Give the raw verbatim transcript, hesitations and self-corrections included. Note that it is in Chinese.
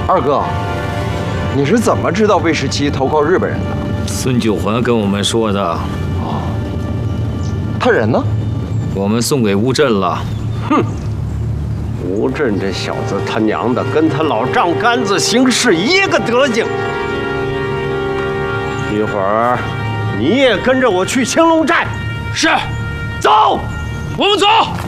二哥，你是怎么知道魏十七投靠日本人的？ 孙九环跟我们说的。 哦，他人呢？ 我们送给乌镇了。 哼，吴震这小子他娘的跟他老丈杆子行事一个德行。一会儿你也跟着我去青龙寨。 是， 走， 我们走。